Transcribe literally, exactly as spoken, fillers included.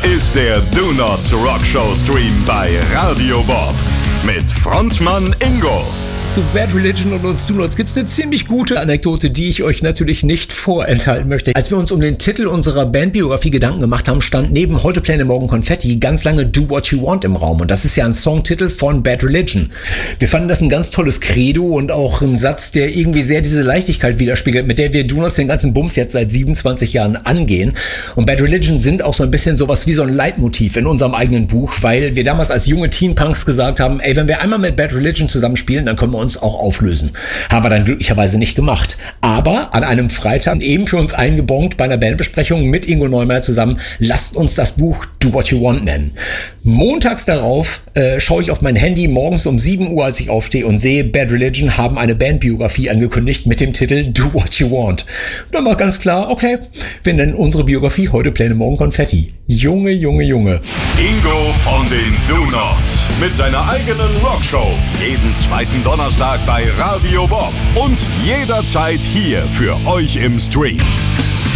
ist der Do Nots Rock Show Stream bei Radio Bob mit Frontmann Ingo. Zu Bad Religion und uns Do Nots gibt's eine ziemlich gute Anekdote, die ich euch natürlich nicht vorenthalten möchte. Als wir uns um den Titel unserer Bandbiografie Gedanken gemacht haben, stand neben Heute Pläne, Morgen Konfetti ganz lange Do What You Want im Raum. Und das ist ja ein Songtitel von Bad Religion. Wir fanden das ein ganz tolles Credo und auch ein Satz, der irgendwie sehr diese Leichtigkeit widerspiegelt, mit der wir Do Nots den ganzen Bums jetzt seit siebenundzwanzig Jahren angehen. Und Bad Religion sind auch so ein bisschen sowas wie so ein Leitmotiv in unserem eigenen Buch, weil wir damals als junge Teen-Punks gesagt haben, ey, wenn wir einmal mit Bad Religion zusammenspielen, dann können wir uns auch auflösen. Haben wir dann glücklicherweise nicht gemacht. Aber an einem Freitag eben für uns eingebongt bei einer Bandbesprechung mit Ingo Neumeier zusammen, lasst uns das Buch Do What You Want nennen. Montags darauf äh, schaue ich auf mein Handy morgens um sieben Uhr, als ich aufstehe und sehe, Bad Religion haben eine Bandbiografie angekündigt mit dem Titel Do What You Want. Und dann war ganz klar, okay, wir nennen unsere Biografie Heute Pläne, Morgen Konfetti. Junge, Junge, Junge. Ingo von den Do Nots mit seiner eigenen Rockshow. Jeden zweiten Donnerstag bei Radio Bob und jederzeit hier für euch im Stream.